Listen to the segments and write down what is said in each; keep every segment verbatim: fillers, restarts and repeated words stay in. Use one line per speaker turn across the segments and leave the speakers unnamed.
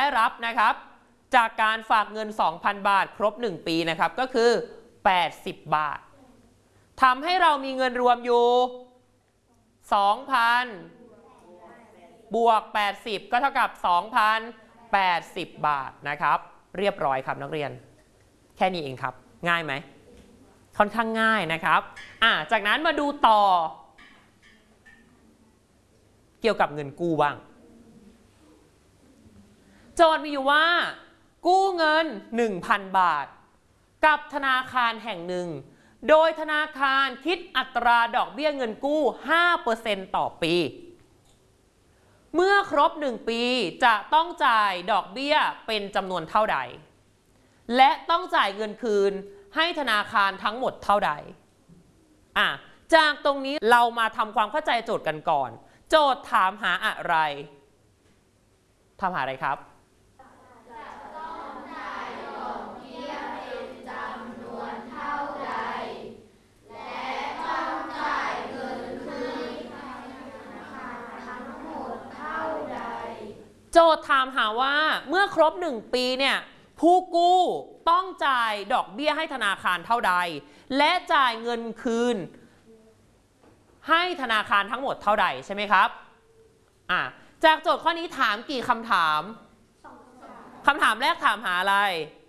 ได้รับนะครับจากการฝากเงิน สองพัน บาทครบหนึ่งปีนะครับก็คือแปดสิบบาททำให้เรามีเงินรวมอยู่ สองพัน บวกแปดสิบก็เท่ากับ สองพันแปดสิบ บาทนะครับเรียบร้อยครับนักเรียนแค่นี้เองครับง่ายไหมค่อนข้างง่ายนะครับอ่ะจากนั้นมาดูต่อเกี่ยวกับเงินกู้บ้างโจทย์มีอยู่ว่ากู้เงิน หนึ่งพัน บาทกับธนาคารแห่งหนึ่งโดยธนาคารคิดอัตราดอกเบี้ยเงินกู้ ห้าเปอร์เซ็นต์ ต่อปีเมื่อครบหนึ่งปีจะต้องจ่ายดอกเบี้ยเป็นจำนวนเท่าใดและต้องจ่ายเงินคืนให้ธนาคารทั้งหมดเท่าใดอ่ะจากตรงนี้เรามาทำความเข้าใจโจทย์กันก่อนโจทย์ถามหาอะไรถามหาอะไรครับโจทย์ถามหาว่าเมื่อครบหนึ่งปีเนี่ยผู้กู้ต้องจ่ายดอกเบี้ยให้ธนาคารเท่าใดและจ่ายเงินคืนให้ธนาคารทั้งหมดเท่าใดใช่ไหมครับอ่ะจากโจทย์ข้อนี้ถามกี่คำถามคำถามแรกถามหาอะไร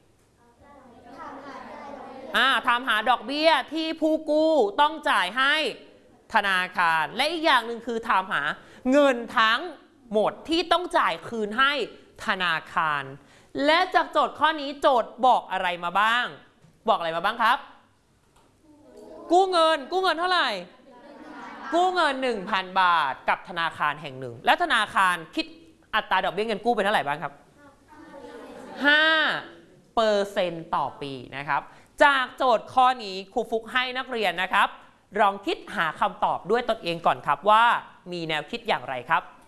อ่าถามหาดอกเบี้ยที่ผู้กู้ต้องจ่ายให้ธนาคารและอีกอย่างหนึ่งคือถามหาเงินทั้งหมดที่ต้องจ่ายคืนให้ธนาคารและจากโจทย์ข้อนี้โจทย์บอกอะไรมาบ้างบอกอะไรมาบ้างครับกู้เงินกู้เงินเท่าไหร่กู้เงิน หนึ่งพัน บาทกับธนาคารแห่งหนึ่งและธนาคารคิดอัตราดอกเบี้ยเงินกู้เป็นเท่าไหร่บ้างครับ ห้าเปอร์เซ็นต์ ต่อปีนะครับจากโจทย์ข้อนี้ครูฟุกให้นักเรียนนะครับลองคิดหาคำตอบด้วยตนเองก่อนครับว่ามีแนวคิดอย่างไรครับ